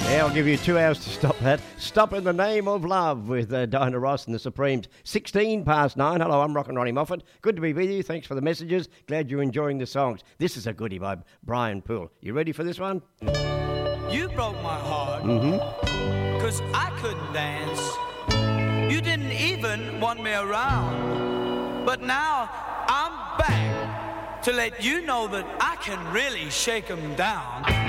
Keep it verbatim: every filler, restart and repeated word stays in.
Yeah, I'll give you two hours to stop that. Stop in the Name of Love with uh, Diana Ross and the Supremes. sixteen past nine. Hello, I'm Rockin' Ronnie Moffat. Good to be with you. Thanks for the messages. Glad you're enjoying the songs. This is a goodie by Brian Poole. You ready for this one? You broke my heart. Mm-hmm. Cause I couldn't dance. You didn't even want me around. But now I'm back to let you know that I can really shake 'em down.